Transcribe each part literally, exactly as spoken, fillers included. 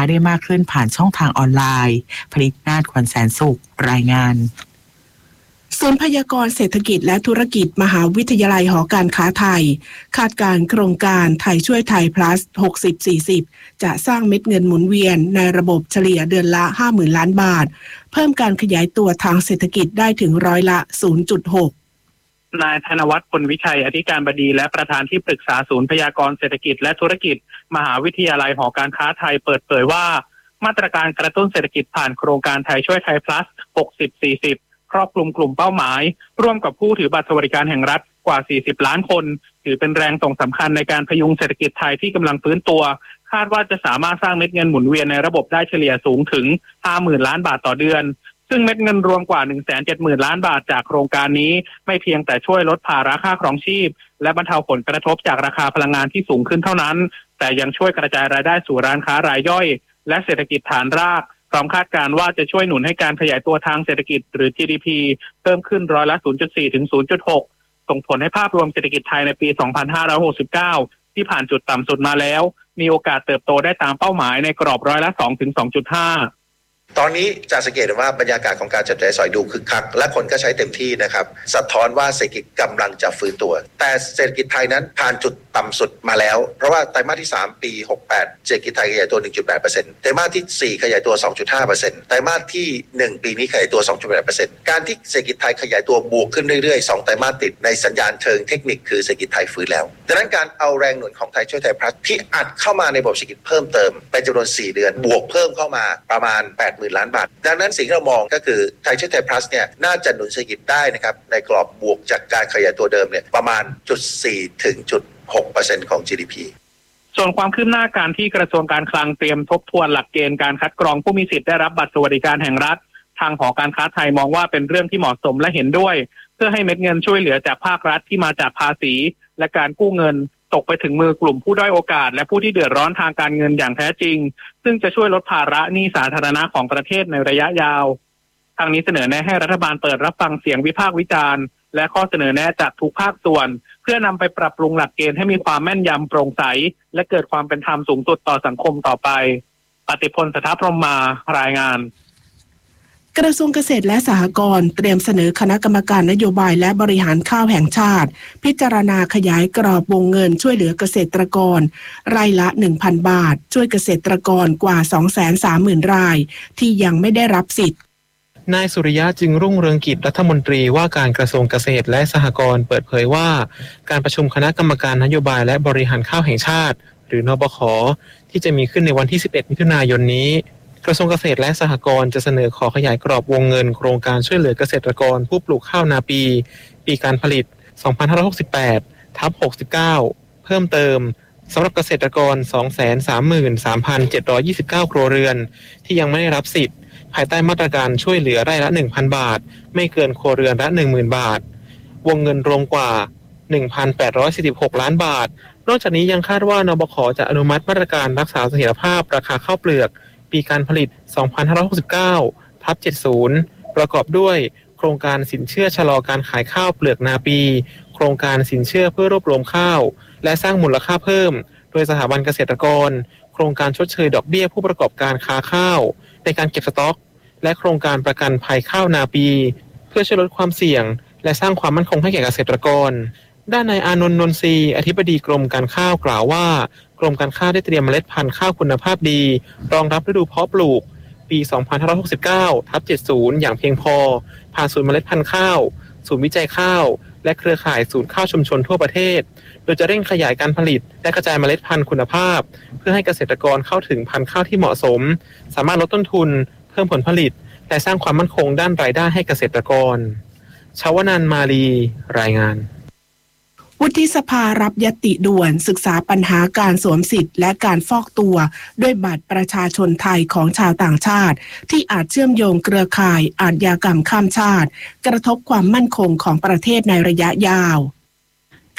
ได้มากขึ้นผ่านช่องทางออนไลน์ผลิตนาฏขวัญแสนสุขรายงานศูนย์พยากรณ์เศรษฐกิจและธุรกิจมหาวิทยาลัยหอการค้าไทยคาดการณ์โครงการไทยช่วยไทย plus หกสิบ สี่สิบ จะสร้างเม็ดเงินหมุนเวียนในระบบเฉลี่ยเดือนละ ห้าหมื่น ล้านบาทเพิ่มการขยายตัวทางเศรษฐกิจได้ถึงร้อยละ ศูนย์จุดหกนายธนวัฒน์ พลวิชัยอธิการบดีและประธานที่ปรึกษาศูนย์พยากรณ์เศรษฐกิจและธุรกิจมหาวิทยาลัยหอการค้าไทยเปิดเผยว่ามาตรการกระตุ้นเศรษฐกิจผ่านโครงการไทยช่วยไทย plus หกสิบ สี่สิบครอบคลุมกลุ่มเป้าหมายร่วมกับผู้ถือบัตรสวัสดิการแห่งรัฐกว่าสี่สิบล้านคนถือเป็นแรงส่งสำคัญในการพยุงเศรษฐกิจไทยที่กำลังฟื้นตัวคาดว่าจะสามารถสร้างเม็ดเงินหมุนเวียนในระบบได้เฉลี่ยสูงถึง ห้าหมื่น ล้านบาทต่อเดือนซึ่งเม็ดเงินรวมกว่า หนึ่งแสนเจ็ดหมื่น ล้านบาทจากโครงการนี้ไม่เพียงแต่ช่วยลดภาระค่าครองชีพและบรรเทาผลกระทบจากราคาพลังงานที่สูงขึ้นเท่านั้นแต่ยังช่วยกระจายรายได้สู่ร้านค้ารายย่อยและเศรษฐกิจฐานรากพร้อมคาดการณ์ว่าจะช่วยหนุนให้การขยายตัวทางเศรษฐกิจหรือ จี ดี พี เพิ่มขึ้นร้อยละ ศูนย์จุดสี่ ถึง ศูนย์จุดหก ส่งผลให้ภาพรวมเศรษฐกิจไทยในปี สองพันห้าร้อยหกสิบเก้า ที่ผ่านจุดต่ำสุดมาแล้วมีโอกาสเติบโตได้ตามเป้าหมายในกรอบร้อยละ สอง ถึง สองจุดห้าตอนนี้จะสังเกตว่าบรรยากาศของการจับจ่ายใช้สอยดูคึกคักและคนก็ใช้เต็มที่นะครับสะท้อนว่าเศรษฐกิจกำลังจะฟื้นตัวแต่เศรษฐกิจไทยนั้นผ่านจุดต่ำสุดมาแล้วเพราะว่าไตรมาสที่สามปีหกสิบแปดเศรษฐกิจไทยขยายตัว หนึ่งจุดแปดเปอร์เซ็นต์ ไตรมาสที่สี่ขยายตัว สองจุดห้าเปอร์เซ็นต์ ไตรมาสที่หนึ่งปีนี้ขยายตัว สองจุดแปดเปอร์เซ็นต์ การที่เศรษฐกิจไทยขยายตัวบวกขึ้นเรื่อยๆสองไตรมาสติดในสัญญาณเชิงเทคนิคคือเศรษฐกิจไทยฟื้นแล้วดังนั้นการเอาแรงหนุนของไทยช่วยไทย plus ที่อัดเข้ามาในระบบเศรษฐกิจเพิ่มเติมเป็นจำนวนสี่เดือนบวกเพิ่มเข้ามาประมาณ แปดหมื่น ล้านบาทดังนั้นสิ่งที่เรามองก็คือไทยช่วยไทย plus เนี่ยน่าจะหนุนเศรษฐกิจได้นะครับในกรอบบวกจากการขยายตัวเดิมเนี่ยประมาณ จุดสี่ ถึง จุดหกเปอร์เซ็นต์ ของ จี ดี พีส่วนความคืบหน้าการที่กระทรวงการคลังเตรียมทบทวนหลักเกณฑ์การคัดกรองผู้มีสิทธิ์ได้รับบัตรสวัสดิการแห่งรัฐทางหอการค้าไทยมองว่าเป็นเรื่องที่เหมาะสมและเห็นด้วยเพื่อให้เม็ดเงินช่วยเหลือจากภาครัฐที่มาจากภาษีและการกู้เงินตกไปถึงมือกลุ่มผู้ด้อยโอกาสและผู้ที่เดือดร้อนทางการเงินอย่างแท้จริงซึ่งจะช่วยลดภาระหนี้สาธารณะของประเทศในระยะยาวทางนี้เสนอแนะให้รัฐบาลเปิดรับฟังเสียงวิพากษ์วิจารณ์และข้อเสนอแนะจากทุกภาคส่วนเพื่อนำไปปรับปรุงหลักเกณฑ์ให้มีความแม่นยำโปร่งใสและเกิดความเป็นธรรมสูงสุดต่อสังคมต่อไปปฏิพล สถาพรหมารายงานกระทรวงเกษตรและสหกรณ์เตรียมเสนอคณะกรรมการนโยบายและบริหารข้าวแห่งชาติพิจารณาขยายกรอบวงเงินช่วยเหลือเกษตรกรรายละ หนึ่งพัน บาทช่วยเกษตรกรกว่า สองแสนสามหมื่น รายที่ยังไม่ได้รับสิทธิ์นายสุริยะจึงรุ่งเรืองกิจรัฐมนตรีว่าการกระทรวงเกษตรและสหกรณ์เปิดเผยว่าการประชุมคณะกรรมการนโยบายและบริหารข้าวแห่งชาติหรือนบข.ที่จะมีขึ้นในวันที่สิบเอ็ดมิถุนายนนี้กระทรวงเกษตรและสหกรณ์จะเสนอขอขยายกรอบวงเงินโครงการช่วยเหลือเกษตรกรผู้ปลูกข้าวนาปีปีการผลิต สองพันห้าร้อยหกสิบแปด ทับ หกสิบเก้า เพิ่มเติมสำหรับเกษตรกร สองแสนสามหมื่นสามพันเจ็ดร้อยยี่สิบเก้า ครัวเรือนที่ยังไม่ได้รับสิทธิ์ภายใต้มาตรการช่วยเหลือไร่ละ หนึ่งพัน บาทไม่เกินครัวเรือนละ หนึ่งหมื่น บาทวงเงินรวมกว่า หนึ่งพันแปดร้อยสี่สิบหก ล้านบาทนอกจากนี้ยังคาดว่านบข.จะอนุมัติมาตรการรักษาเสถียรภาพราคาข้าวเปลือกปีการผลิต สองพันห้าร้อยหกสิบเก้า ทับ เจ็ดสิบ ประกอบด้วยโครงการสินเชื่อชะลอการขายข้าวเปลือกนาปีโครงการสินเชื่อเพื่อรวบรวมข้าวและสร้างมูลค่าเพิ่มโดยสถาบันเกษตรกรโครงการชดเชยดอกเบี้ยผู้ประกอบการค้าข้าวในการเก็บสต็อกและโครงการประกันภัยข้าวนาปีเพื่อช่วยลดความเสี่ยงและสร้างความมั่นคงให้แก่เกษตรกรด้านนายอานนท์ นนทรีอธิบดีกรมการข้าวกล่าวว่ากรมการข้าวได้เตรียมเมล็ดพันธุ์ข้าวคุณภาพดีรองรับฤดูเพาะปลูกปี สองพันห้าร้อยหกสิบเก้า ทับ เจ็ดสิบ อย่างเพียงพอผ่านศูนย์เมล็ดพันธุ์ข้าวศูนย์วิจัยข้าวและเครือข่ายศูนย์ข้าวชุมชนทั่วประเทศโดยจะเร่งขยายการผลิตและกระจายเมล็ดพันธุ์คุณภาพเพื่อให้เกษตรกรเข้าถึงพันธุ์ข้าวที่เหมาะสมสามารถลดต้นทุนเพิ่มผลผลิตและสร้างความมั่นคงด้านรายได้ให้เกษตรกรชวนันท์ มาลีรายงานวุฒิสภารับญัตติด่วนศึกษาปัญหาการสวมสิทธิ์และการฟอกตัวด้วยบัตรประชาชนไทยของชาวต่างชาติที่อาจเชื่อมโยงเครือข่ายอาชญากรรมข้ามชาติกระทบความมั่นคงของประเทศในระยะยาว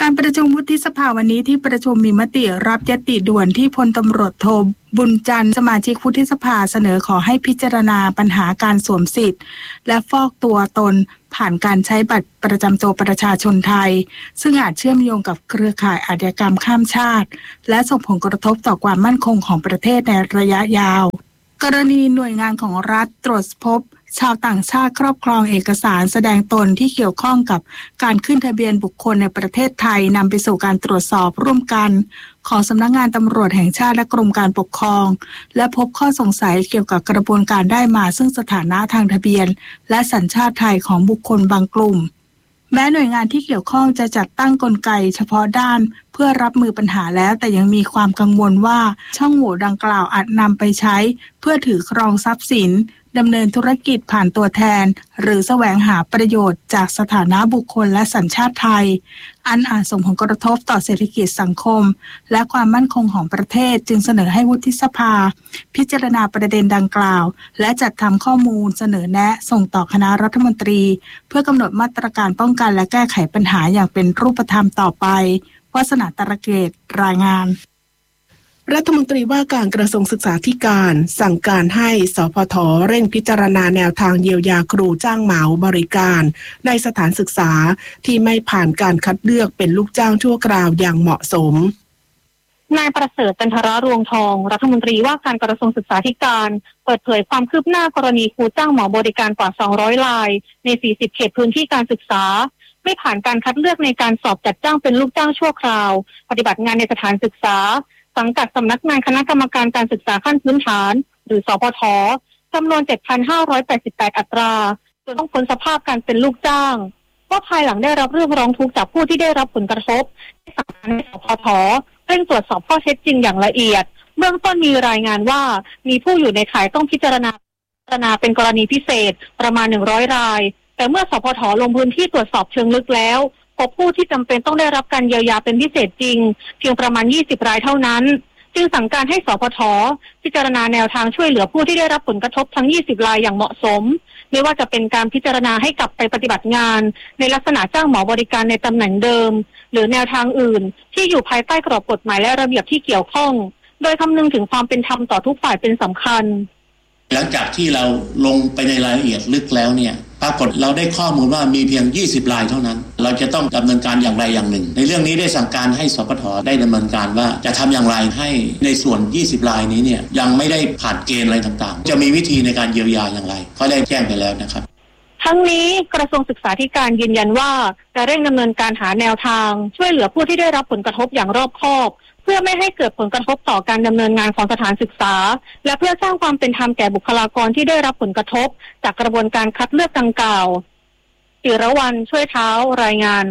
การประชุมวุฒิสภาวันนี้ที่ประชุมมีมติรับญัตติด่วนที่พลตำรวจโทบุญจันทร์สมาชิกวุฒิสภาเสนอขอให้พิจารณาปัญหาการสวมสิทธิ์และฟอกตัวตนผ่านการใช้บัตรประจำตัวประชาชนไทยซึ่งอาจเชื่อมโยงกับเครือข่ายอาชญากรรมข้ามชาติและส่งผลกระทบต่อความมั่นคงของประเทศในระยะยาวกรณีหน่วยงานของรัฐตรวจพบชาวต่างชาติครอบครองเอกสารแสดงตนที่เกี่ยวข้องกับการขึ้นทะเบียนบุคคลในประเทศไทยนำไปสู่การตรวจสอบร่วมกันของสำนักงานตำรวจแห่งชาติและกรมการปกครองและพบข้อสงสัยเกี่ยวกับกระบวนการได้มาซึ่งสถานะทางทะเบียนและสัญชาติไทยของบุคคลบางกลุ่มแม้หน่วยงานที่เกี่ยวข้องจะจัดตั้งกลไกเฉพาะด้านเพื่อรับมือปัญหาแล้วแต่ยังมีความกังวลว่าช่องโหว่ดังกล่าวอาจนำไปใช้เพื่อถือครองทรัพย์สินดำเนินธุรกิจผ่านตัวแทนหรือแสวงหาประโยชน์จากสถานะบุคคลและสัญชาติไทยอันอาจส่งผลกระทบต่อเศรษฐกิจสังคมและความมั่นคงของประเทศจึงเสนอให้วุฒิสภาพิจารณาประเด็นดังกล่าวและจัดทำข้อมูลเสนอแนะส่งต่อคณะรัฐมนตรีเพื่อกำหนดมาตรการป้องกันและแก้ไขปัญหาอย่างเป็นรูปธรรมต่อไปวาสนาตระเกตรายงานรัฐมนตรีว่าการกระทรวงศึกษาธิการสั่งการให้สพท.เร่งพิจารณาแนวทางเยียวยาครูจ้างเหมาบริการในสถานศึกษาที่ไม่ผ่านการคัดเลือกเป็นลูกจ้างชั่วคราวอย่างเหมาะสมนายประเสริฐจันทรรวงทองรัฐมนตรีว่าการกระทรวงศึกษาธิการเปิดเผยความคืบหน้ากรณีครูจ้างเหมาบริการกว่าสองร้อยรายในสี่สิบเขตพื้นที่การศึกษาไม่ผ่านการคัดเลือกในการสอบจัดจ้างเป็นลูกจ้างชั่วคราวปฏิบัติงานในสถานศึกษาสังกัดสำนักงานคณะกรรมการการศึกษาขั้นพื้นฐานหรือสพท.จำนวน เจ็ดพันห้าร้อยแปดสิบแปด อัตราจนต้องพ้นสภาพการเป็นลูกจ้างว่าภายหลังได้รับเรื่องร้องทุกข์จากผู้ที่ได้รับผลกระทบสั่งการให้สพท.เร่งตรวจสอบข้อเท็จจริงอย่างละเอียดเบื้องต้นมีรายงานว่ามีผู้อยู่ในข่ายต้องพิจารณาพิจารณาเป็นกรณีพิเศษประมาณหนึ่งร้อยรายแต่เมื่อสพท.ลงพื้นที่ตรวจสอบเชิงลึกแล้วพบผู้ที่จำเป็นต้องได้รับการเยียวยาเป็นพิเศษจริงเพียงประมาณยี่สิบรายเท่านั้นจึงสั่งการให้สพท.พิจารณาแนวทางช่วยเหลือผู้ที่ได้รับผลกระทบทั้งยี่สิบรายอย่างเหมาะสมไม่ว่าจะเป็นการพิจารณาให้กลับไปปฏิบัติงานในลักษณะจ้างหมอบริการในตำแหน่งเดิมหรือแนวทางอื่นที่อยู่ภายใต้กรอบกฎหมายและระเบียบที่เกี่ยวข้องโดยคำนึงถึงความเป็นธรรมต่อทุกฝ่ายเป็นสำคัญหลังจากที่เราลงไปในรายละเอียดลึกแล้วเนี่ยปรากฏเราได้ข้อมูลว่ามีเพียงยี่สิบรายเท่านั้นเราจะต้องดำเนินการอย่างไรอย่างหนึ่งในเรื่องนี้ได้สั่งการให้สพท.ได้ดำเนินการว่าจะทำอย่างไรให้ในส่วนยี่สิบรายนี้เนี่ยยังไม่ได้ผ่านเกณฑ์อะไรต่างๆจะมีวิธีในการเยียวยาอย่างไรเขาได้แจ้งไปแล้วนะครับทั้งนี้กระทรวงศึกษาธิการยืนยันว่าจะเร่งดำเนินการหาแนวทางช่วยเหลือผู้ที่ได้รับผลกระทบอย่างรอบคอบเพื่อไม่ให้เกิดผลกระทบต่อการดำเนินงานของสถานศึกษาและเพื่อสร้างความเป็นธรรมแก่บุคลากรที่ได้รับผลกระทบจากกระบวนการคัดเลือกดังกล่าวจิรวรรณช่วยเท้ารายงาน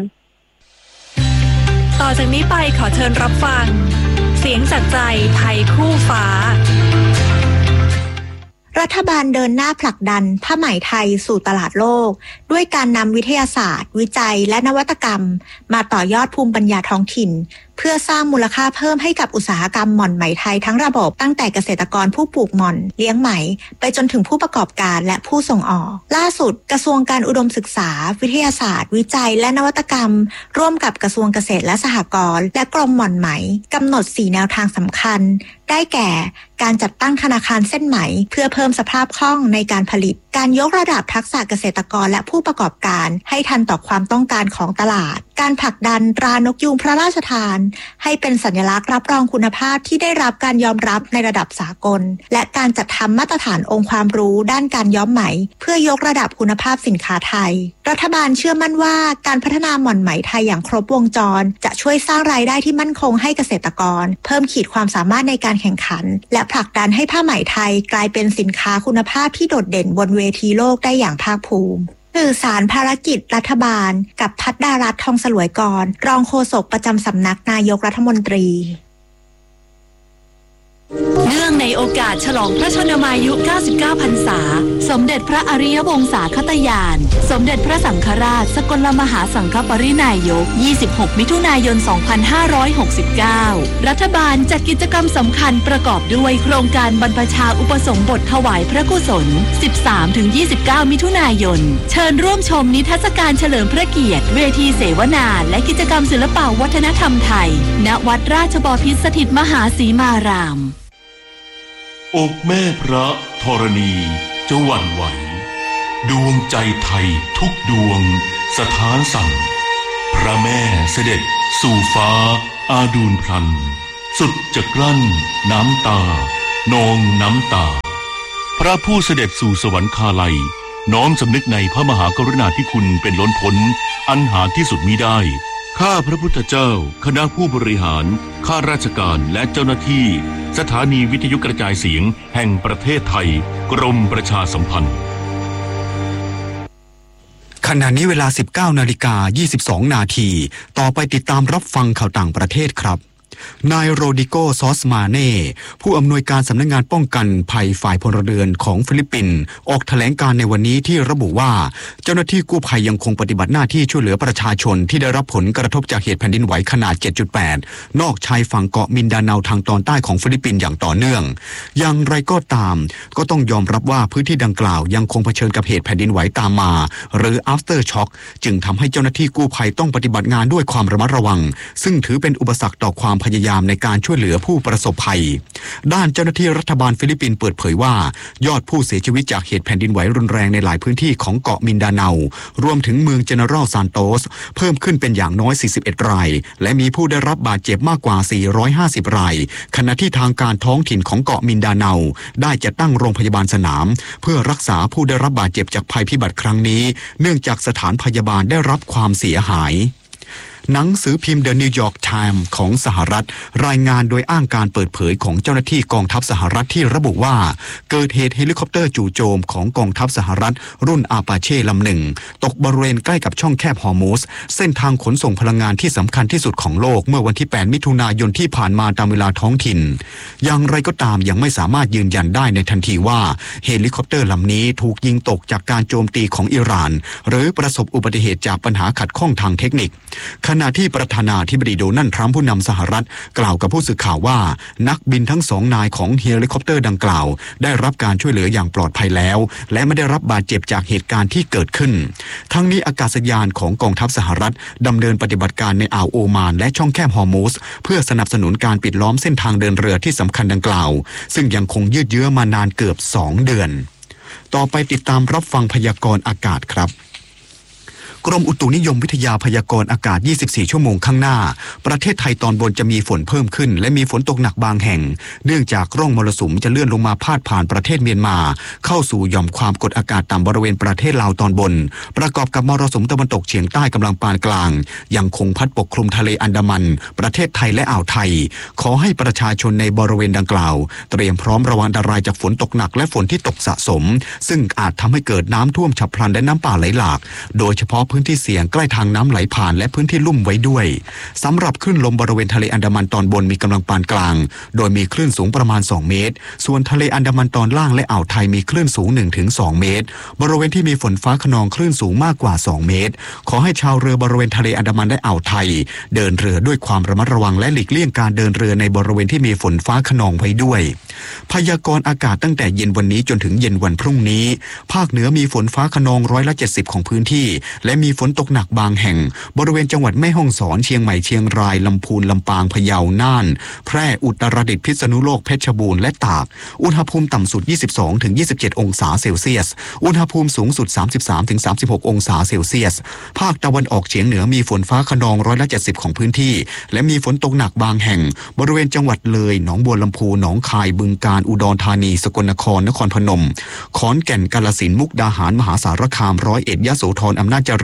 ต่อจากนี้ไปขอเชิญรับฟังเสียงจากใจไทยคู่ฟ้ารัฐบาลเดินหน้าผลักดันผ้าไหมไทยสู่ตลาดโลกด้วยการนำวิทยาศาสตร์วิจัยและนวัตกรรมมาต่อยอดภูมิปัญญาท้องถิ่นเพื่อสร้างมูลค่าเพิ่มให้กับอุตสาหกรรมหม่อนไหมไทยทั้งระบบตั้งแต่เกษตรกรผู้ปลูกหม่อนเลี้ยงไหมไปจนถึงผู้ประกอบการและผู้ส่งออกล่าสุดกระทรวงการอุดมศึกษาวิทยาศาสตร์วิจัยและนวัตกรรมร่วมกับกระทรวงเกษตรและสหกรณ์และกรมหม่อนไหมกำหนดสี่แนวทางสำคัญได้แก่การจัดตั้งธนาคารเส้นไหมเพื่อเพิ่มสภาพคล่องในการผลิตการยกระดับทักษะเกษตรกรและผู้ประกอบการให้ทันต่อความต้องการของตลาดการผลักดันตรานกยูงพระราชทานให้เป็นสัญลักษณ์รับรองคุณภาพที่ได้รับการยอมรับในระดับสากลและการจัดทำมาตรฐานองค์ความรู้ด้านการย้อมไหมเพื่อยกระดับคุณภาพสินค้าไทยรัฐบาลเชื่อมั่นว่าการพัฒนาหม่อนไหมไทยอย่างครบวงจรจะช่วยสร้างรายได้ที่มั่นคงให้เกษตรกรเพิ่มขีดความสามารถในการแข่งขันและผลักดันให้ผ้าไหมไทยกลายเป็นสินค้าคุณภาพที่โดดเด่นบนเวทีโลกได้อย่างภาคภูมิสื่อสารภารกิจรัฐบาลกับพัฒดารัตน์ทองสลวยกรรองโฆษกประจำสำนักนายกรัฐมนตรีเนื่องในโอกาสฉลองพระชนมายุ เก้าสิบเก้า พรรษาสมเด็จพระอริยวงศาคตยานสมเด็จพระสังฆราชสกลมหาสังฆปรินายก ยี่สิบหก มิถุนายน สองพันห้าร้อยหกสิบเก้า รัฐบาลจัดกิจกรรมสำคัญประกอบด้วยโครงการบรรพชาอุปสมบทถวายพระกุศล สิบสามถึงยี่สิบเก้า มิถุนายนเชิญร่วมชมนิทรรศการเฉลิมพระเกียรติเวทีเสวนาและกิจกรรมศิลปวัฒนธรรมไทยณวัดราชบพิตรสถิตมหาสีมารามอกแม่พระธรณีจะหวั่นไหวดวงใจไทยทุกดวงสถานสั่นพระแม่เสด็จสู่ฟ้าอาดูลพลันสุดจะกลั้นน้ำตานองน้ำตาพระผู้เสด็จสู่สวรรคาลัยน้อมสำนึกในพระมหากรุณาธิคุณเป็นล้นพ้นอันหาที่สุดมิได้ข้าพระพุทธเจ้าคณะผู้บริหารข้าราชการและเจ้าหน้าที่สถานีวิทยุกระจายเสียงแห่งประเทศไทยกรมประชาสัมพันธ์ขณะนี้เวลา สิบเก้านาฬิกายี่สิบสอง นาทีต่อไปติดตามรับฟังข่าวต่างประเทศครับนายโรดิโก ซอสมาเน่ผู้อำนวยการสำนักงานป้องกันภัยฝ่ายพลเรือนของฟิลิปปินส์ออกแถลงการในวันนี้ที่ระบุว่าเจ้าหน้าที่กู้ภัยยังคงปฏิบัติหน้าที่ช่วยเหลือประชาชนที่ได้รับผลกระทบจากเหตุแผ่นดินไหวขนาด เจ็ดจุดแปด นอกชายฝั่งเกาะมินดาเนาทางตอนใต้ของฟิลิปปินส์อย่างต่อเนื่องอย่างไรก็ตามก็ต้องยอมรับว่าพื้นที่ดังกล่าวยังคงเผชิญกับเหตุแผ่นดินไหวตามมาหรือ after shock จึงทำให้เจ้าหน้าที่กู้ภัยต้องปฏิบัติงานด้วยความระมัดระวังซึ่งถือเป็นอุปสรรคต่อความพยายามในการช่วยเหลือผู้ประสบภัยด้านเจ้าหน้าที่รัฐบาลฟิลิปปินส์เปิดเผยว่ายอดผู้เสียชีวิตจากเหตุแผ่นดินไหวรุนแรงในหลายพื้นที่ของเกาะมินดาเนารวมถึงเมืองเจเนอรัลซานโตสเพิ่มขึ้นเป็นอย่างน้อยสี่สิบเอ็ดรายและมีผู้ได้รับบาดเจ็บมากกว่าสี่ร้อยห้าสิบรายขณะที่ทางการท้องถิ่นของเกาะมินดาเนาได้จัดตั้งโรงพยาบาลสนามเพื่อรักษาผู้ได้รับบาดเจ็บจากภัยพิบัติครั้งนี้เนื่องจากสถานพยาบาลได้รับความเสียหายหนังสือพิมพ์ The New York Times ของสหรัฐรายงานโดยอ้างการเปิดเผยของเจ้าหน้าที่กองทัพสหรัฐที่ระบุว่าเกิดเหตุเฮลิคอปเตอร์จู่โจมของกองทัพสหรัฐรุ่นอาปาเช่ลำหนึ่งตกบริเวณใกล้กับช่องแคบฮอร์มุสเส้นทางขนส่งพลังงานที่สำคัญที่สุดของโลกเมื่อวันที่แปดมิถุนายนที่ผ่านมาตามเวลาท้องถิ่นอย่างไรก็ตามยังไม่สามารถยืนยันได้ในทันทีว่าเฮลิคอปเตอร์ลำนี้ถูกยิงตกจากการโจมตีของอิหร่านหรือประสบอุบัติเหตุจากปัญหาขัดข้องทางเทคนิคขณะที่ประธานาธิบดีโดนัลด์ทรัมป์ผู้นำสหรัฐกล่าวกับผู้สื่อข่าวว่านักบินทั้งสองนายของเฮลิคอปเตอร์ดังกล่าวได้รับการช่วยเหลืออย่างปลอดภัยแล้วและไม่ได้รับบาดเจ็บจากเหตุการณ์ที่เกิดขึ้นทั้งนี้อากาศยานของกองทัพสหรัฐดำเนินปฏิบัติการในอ่าวโอมานและช่องแคบฮอร์มุสเพื่อสนับสนุนการปิดล้อมเส้นทางเดินเรือที่สำคัญดังกล่าวซึ่งยังคงยืดเยื้อมานานเกือบสองเดือนต่อไปติดตามรับฟังพยากรณ์อากาศครับกรมอุตุนิยมวิทยาพยากรณ์อากาศยี่สิบสี่ชั่วโมงข้างหน้าประเทศไทยตอนบนจะมีฝนเพิ่มขึ้นและมีฝนตกหนักบางแห่งเนื่องจากร่องมรสุมจะเลื่อนลงมาพาดผ่านประเทศเมียนมาเข้าสู่หย่อมความกดอากาศต่ำบริเวณประเทศลาวตอนบนประกอบกับมรสุมตะวันตกเฉียงใต้กำลังปานกลางยังคงพัดปกคลุมทะเลอันดามันประเทศไทยและอ่าวไทยขอให้ประชาชนในบริเวณดังกล่าวเตรียมพร้อมระวังอันตรายจากฝนตกหนักและฝนที่ตกสะสมซึ่งอาจทำให้เกิดน้ำท่วมฉับพลันและน้ำป่าไหลหลากโดยเฉพาะพื้นที่เสี่ยงใกล้ทางน้ำไหลผ่านและพื้นที่ลุ่มไว้ด้วยสำหรับคลื่นลมบริเวณทะเลอันดามันตอนบนมีกำลังปานกลางโดยมีคลื่นสูงประมาณสองเมตรส่วนทะเลอันดามันตอนล่างและอ่าวไทยมีคลื่นสูง หนึ่งถึงสอง เมตรบริเวณที่มีฝนฟ้าคะนองคลื่นสูงมากกว่าสองเมตรขอให้ชาวเรือบริเวณทะเลอันดามันและอ่าวไทยเดินเรือด้วยความระมัดระวังและหลีกเลี่ยงการเดินเรือในบริเวณที่มีฝนฟ้าคะนองไว้ด้วยพยากรณ์อากาศตั้งแต่เย็นวันนี้จนถึงเย็นวันพรุ่งนี้ภาคเหนือมีฝนฟ้าคะนองร้อยละเจ็ดสิบของพื้นที่และมีฝนตกหนักบางแห่งบริเวณจังหวัดแม่ฮ่องสอนเชียงใหม่เชียงรายลำพูนลำปางพะเยาน่านแพร่อุตรดิตถ์พิษณุโลกเพชรบูรณ์และตากอุณหภูมิต่ำสุด ยี่สิบสองถึงยี่สิบเจ็ด องศาเซลเซียสอุณหภูมิสูงสุด สามสิบสามถึงสามสิบหก องศาเซลเซียสภาคตะวันออกเฉียงเหนือมีฝนฟ้าคะนองร้อยละเจ็ดสิบของพื้นที่และมีฝนตกหนักบางแห่งบริเวณจังหวัดเลยหนองบัวลำพูหนองคายบึงกาฬอุดรธานีสกลนครนครพนมขอนแก่นกาฬสินธุ์มุกดาหารมหาสารคามร้อยเอ็ดยโสธรอำนาจเจริญ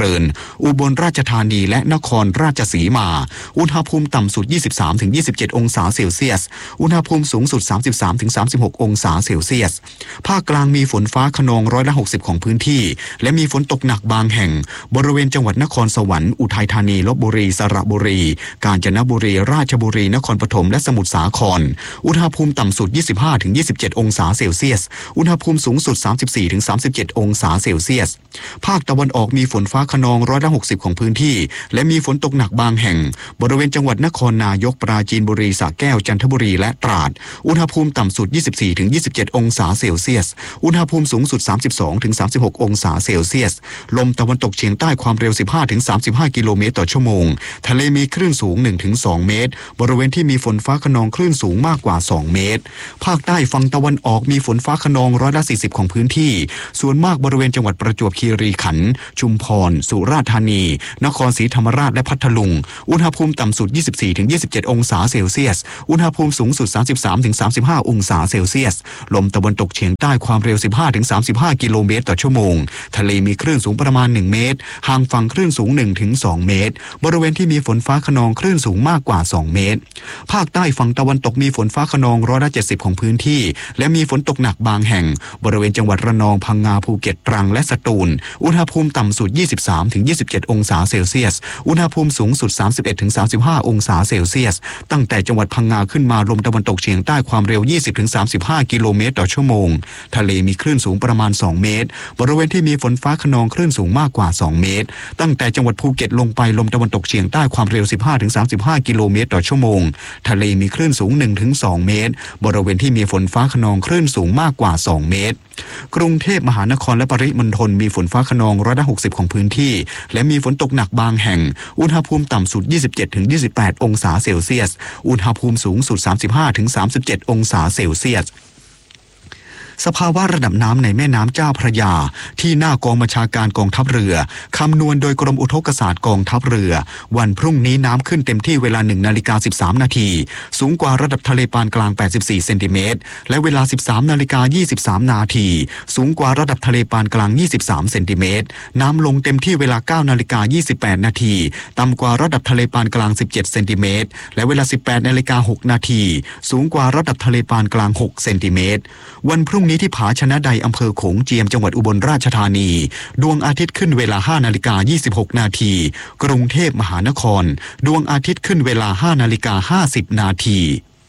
ริญอุบลราชธานีและนครราชสีมาอุณหภูมิต่ำสุด ยี่สิบสามถึงยี่สิบเจ็ด องศาเซลเซียสอุณหภูมิสูงสุด สามสิบสามถึงสามสิบหก องศาเซลเซียสภาคกลางมีฝนฟ้าคะนองร้อยละหกสิบของพื้นที่และมีฝนตกหนักบางแห่งบริเวณจังหวัดนครสวรรค์อุทัยธานีลพบุรีสระบุรีกาญจนบุรีราชบุรีนครปฐมและสมุทรสาครอุณหภูมิต่ำสุด ยี่สิบห้าถึงยี่สิบเจ็ด องศาเซลเซียสอุณหภูมิสูงสุด สามสิบสี่ถึงสามสิบเจ็ด องศาเซลเซียสภาคตะวันออกมีฝนฟ้าคะนองร้อยละหกสิบของพื้นที่และมีฝนตกหนักบางแห่งบริเวณจังหวัดนครนายกปราจีนบุรีสระแก้วจันทบุรีและตราดอุณหภูมิต่ำสุด ยี่สิบสี่ถึงยี่สิบเจ็ด องศาเซลเซียสอุณหภูมิสูงสุด สามสิบสองถึงสามสิบหก องศาเซลเซียสลมตะวันตกเฉียงใต้ความเร็ว สิบห้าถึงสามสิบห้า กิโลเมตรต่อชั่วโมงทะเลมีคลื่นสูง หนึ่งถึงสอง เมตรบริเวณที่มีฝนฟ้าคะนองคลื่นสูงมากกว่าสองเมตรภาคใต้ฝั่งตะวันออกมีฝนฟ้าคะนองร้อยละสี่สิบของพื้นที่ส่วนมากบริเวณจังหวัดประจวบคีรีขันธ์ชุมพรสุราษฎร์ธานีนครศรีธรรมราชและพัทลุงอุณหภูมิต่ำสุด ยี่สิบสี่ถึงยี่สิบเจ็ด องศาเซลเซียสอุณหภูมิสูงสุด สามสิบสามถึงสามสิบห้า องศาเซลเซียสลมตะวันตกเฉียงใต้ความเร็ว สิบห้าถึงสามสิบห้า กิโลเมตรต่อชั่วโมงทะเลมีคลื่นสูงประมาณหนึ่งเมตรห่างฝั่งคลื่นสูง หนึ่งถึงสอง เมตรบริเวณที่มีฝนฟ้าคะนองคลื่นสูงมากกว่าสองเมตรภาคใต้ฝั่งตะวันตกมีฝนฟ้าคะนองร้อยละเจ็ดสิบของพื้นที่และมีฝนตกหนักบางแห่งบริเวณจังหวัดระนองพังงาภูเก็ตตรังและสตูลอุณหภูมิต่ำสุด ยี่สิบสามถึงยี่สิบเจ็ด องศาเซลเซียสอุณหภูมิสูงสุด สามสิบเอ็ดถึงสามสิบห้า องศาเซลเซียสตั้งแต่จังหวัดพังงาขึ้นมาลมตะวันตกเฉียงใต้ความเร็ว ยี่สิบถึงสามสิบห้า กิโลเมตรต่อชั่วโมงทะเลมีคลื่นสูงประมาณสองเมตรบริเวณที่มีฝนฟ้าคะนองคลื่นสูงมากกว่าสองเมตรตั้งแต่จังหวัดภูเก็ตลงไปลมตะวันตกเฉียงใต้ความเร็ว สิบห้าถึงสามสิบห้า กิโลเมตรต่อชั่วโมงทะเลมีคลื่นสูง หนึ่งถึงสอง เมตรบริเวณที่มีฝนฟ้าคะนองคลื่นสูงมากกว่าสองเมตรกรุงเทพมหานครและปริมณฑลมีฝนฟ้าคะนองร้อยละหกสิบของพื้นที่และมีฝนตกหนักบางแห่งอุณหภูมิต่ำสุด ยี่สิบเจ็ดถึงยี่สิบแปด องศาเซลเซียสอุณหภูมิสูงสุด สามสิบห้าถึงสามสิบเจ็ด องศาเซลเซียสสภาวะระดับน้ำในแม่น้ำเจ้าพระยาที่หน้ากองบัญชาการกองทัพเรือคำนวณโดยกรมอุทกศาสตร์กองทัพเรือวันพรุ่งนี้น้ำขึ้นเต็มที่เวลาหนึ่งนาฬิกาสิบสามนาทีสูงกว่าระดับทะเลปานกลางแปดสิบสี่เซนติเมตรและเวลาสิบสามนาฬิกายี่สิบสามนาทีสูงกว่าระดับทะเลปานกลางยี่สิบสามเซนติเมตรน้ำลงเต็มที่เวลาเก้านาฬิกายี่สิบแปดนาทีต่ำกว่าระดับทะเลปานกลางสิบเจ็ดเซนติเมตรและเวลาสิบแปดนาฬิกาหกนาทีสูงกว่าระดับทะเลปานกลางหกเซนติเมตรวันพรุ่งนี้ที่ผาชนะใดอำเภอโขงเจียมจังหวัดอุบลราชธานีดวงอาทิตย์ขึ้นเวลาห้านาฬิกายี่สิบหกนาทีกรุงเทพมหานครดวงอาทิตย์ขึ้นเวลาห้านาฬิกาห้าสิบนาที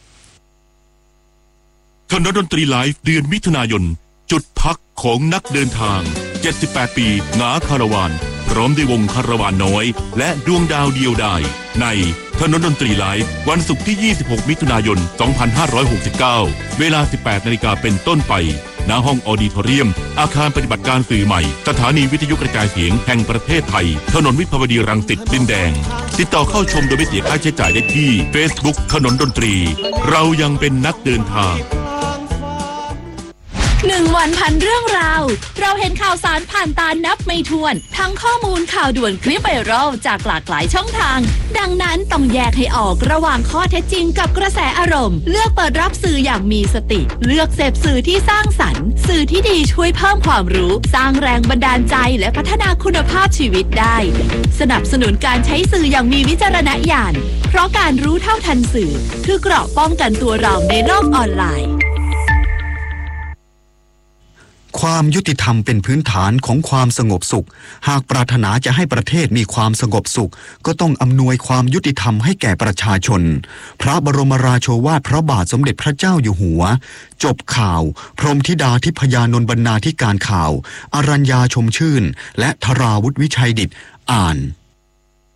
คณะดนตรีไลฟ์เดือนมิถุนายนจุดพักของนักเดินทางเจ็ดสิบแปดปีงาคาราวานพร้อมด้วยวงคาราวานน้อยและดวงดาวเดียวดายในถนนดนตรีไลฟ์วันศุกร์ที่ยี่สิบหกมิถุนายนสองพันห้าร้อยหกสิบเก้าเวลาสิบแปดนาฬิกาเป็นต้นไปณห้องออดิทอเรียมอาคารปฏิบัติการสื่อใหม่สถานีวิทยุกระจายเสียงแห่งประเทศไทยถนนวิภาวดีรังสิตดินแดงติดต่อเข้าชมโดยไม่เสียค่าใช้จ่ายได้ที่ Facebook ถนนดนตรีเรายังเป็นนักเดินทางหนึ่งวันพันเรื่องราวเราเห็นข่าวสารผ่านตานับไม่ถ้วนทั้งข้อมูลข่าวด่วนคลิปไวรัลจากหลากหลายช่องทางดังนั้นต้องแยกให้ออกระหว่างข้อเท็จจริงกับกระแสอารมณ์เลือกเปิดรับสื่ออย่างมีสติเลือกเสพสื่อที่สร้างสรรค์สื่อที่ดีช่วยเพิ่มความรู้สร้างแรงบันดาลใจและพัฒนาคุณภาพชีวิตได้สนับสนุนการใช้สื่ออย่างมีวิจารณญาณเพราะการรู้เท่าทันสื่อคือเกราะป้องกันตัวเราในโลกออนไลน์ความยุติธรรมเป็นพื้นฐานของความสงบสุขหากปรารถนาจะให้ประเทศมีความสงบสุขก็ต้องอำนวยความยุติธรรมให้แก่ประชาชนพระบรมราโชวาทพระบาทสมเด็จพระเจ้าอยู่หัวจบข่าวพรหมธิดาทิพยานนท์บรรณาธิการข่าวอรัญญาชมชื่นและธราวุฒิวิชัยดิษฐ์อ่าน